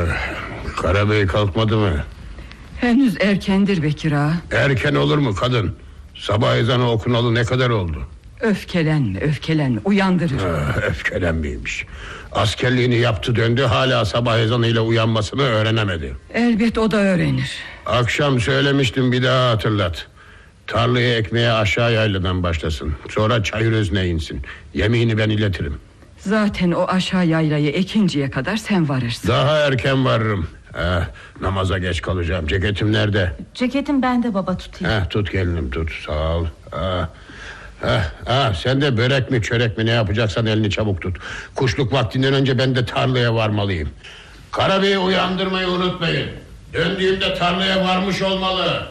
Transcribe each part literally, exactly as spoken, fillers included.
Karabey kalkmadı mı? Henüz erkendir Bekir ağa. Erken olur mu kadın? Sabah ezanı okunalı ne kadar oldu? Öfkelenme öfkelenme, uyandırır. Ha, öfkelenmeymiş. Askerliğini yaptı döndü, hala sabah ezanıyla uyanmasını öğrenemedi. Elbet o da öğrenir. Akşam söylemiştim, bir daha hatırlat. Tarlayı ekmeye aşağı yayladan başlasın. Sonra Çayırözü'ne insin. Yemeğini ben iletirim. Zaten o aşağı yaylayı ekinciye kadar sen varırsın. Daha erken varırım. eh, Namaza geç kalacağım. Ceketim nerede? Ceketim bende baba, tutayım. Heh, tut gelinim tut, sağ ol. ah, ah, ah, Sen de börek mi çörek mi ne yapacaksan elini çabuk tut. Kuşluk vaktinden önce ben de tarlaya varmalıyım. Karabey'i uyandırmayı unutmayın. Döndüğümde tarlaya varmış olmalı.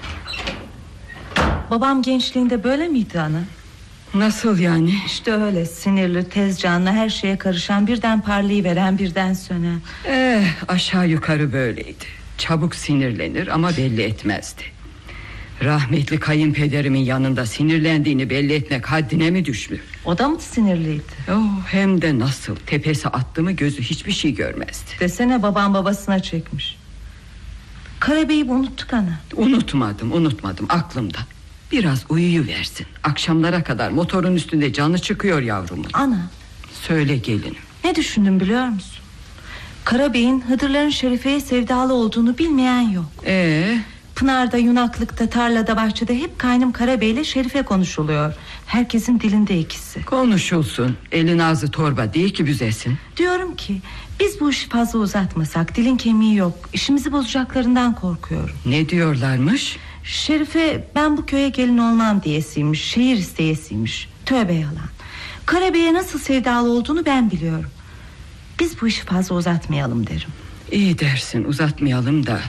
Babam gençliğinde böyle miydi ana? Nasıl yani? İşte öyle, sinirli, tez canlı, her şeye karışan, birden parlayıveren, birden sönen. Eh, aşağı yukarı böyleydi. Çabuk sinirlenir ama belli etmezdi. Rahmetli kayınpederimin yanında sinirlendiğini belli etmek haddine mi düşmüş? O da mı sinirliydi? Oh, hem de nasıl. Tepesi attı mı gözü hiçbir şey görmezdi. Desene, babam babasına çekmiş. Karabey'i unuttuk ana. Unutmadım unutmadım, aklımda. Biraz uyuyuversin. Akşamlara kadar motorun üstünde canı çıkıyor yavrumun. Ana, söyle gelinim. ne düşündüm biliyor musun? Karabey'in Hıdırların Şerife'ye sevdalı olduğunu bilmeyen yok. Ee? Pınar'da, Yunaklık'ta, tarlada, bahçede hep kaynım Karabey'le Şerife konuşuluyor. Herkesin dilinde ikisi. Konuşulsun. Elin ağzı torba değil ki büzesin. Diyorum ki biz bu işi fazla uzatmasak, dilin kemiği yok, işimizi bozacaklarından korkuyorum. Ne diyorlarmış? Şerife ben bu köye gelin olmam diyesiymiş, şehir isteyesiymiş. Tövbe yalan. Karabey'e nasıl sevdalı olduğunu ben biliyorum. Biz bu işi fazla uzatmayalım derim. İyi dersin, uzatmayalım da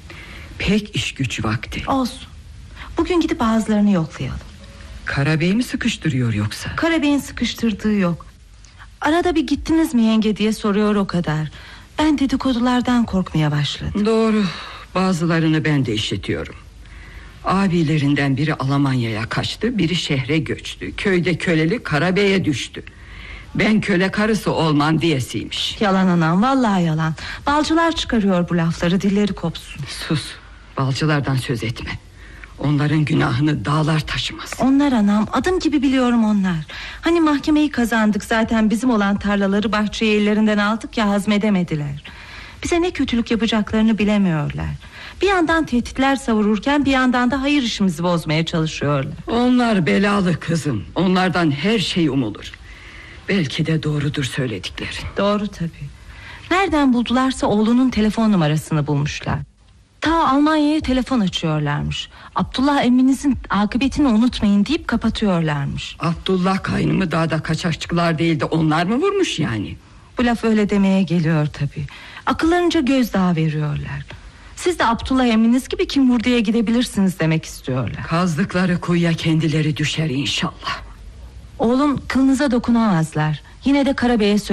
pek iş güç vakti. Olsun. Bugün gidip ağızlarını yoklayalım. Karabey mi sıkıştırıyor yoksa? Karabey'in sıkıştırdığı yok. Arada bir gittiniz mi yenge diye soruyor, o kadar. Ben dedikodulardan korkmaya başladım. Doğru, bazılarını ben de işitiyorum. Abilerinden biri Almanya'ya kaçtı, biri şehre göçtü. Köyde köleli Karabey'e düştü. Ben köle karısı olmam diyesiymiş. Yalan anam, vallahi yalan. Balcılar çıkarıyor bu lafları, dilleri kopsun. Sus, balcılardan söz etme. Onların günahını dağlar taşımaz. Onlar anam, adım gibi biliyorum onlar. Hani mahkemeyi kazandık, zaten bizim olan tarlaları, bahçeyi ellerinden aldık ya, hazmedemediler. Bize ne kötülük yapacaklarını bilemiyorlar. Bir yandan tehditler savururken bir yandan da hayır işimizi bozmaya çalışıyorlar. Onlar belalı kızım. Onlardan her şey umulur. Belki de doğrudur söylediklerin. Doğru tabii. Nereden buldularsa oğlunun telefon numarasını bulmuşlar. Ta Almanya'ya telefon açıyorlarmış. Abdullah emminizin akıbetini unutmayın deyip kapatıyorlarmış. Abdullah kaynımı dağda kaçakçılar değil de onlar mı vurmuş yani? Bu laf öyle demeye geliyor tabii. Akıllarınca gözdağı veriyorlar. Siz de Abdullah emminiz gibi kim vurduya gidebilirsiniz demek istiyorlar. Kazdıkları kuyuya kendileri düşer inşallah. Oğlum, kılınıza dokunamazlar. Yine de Karabey'e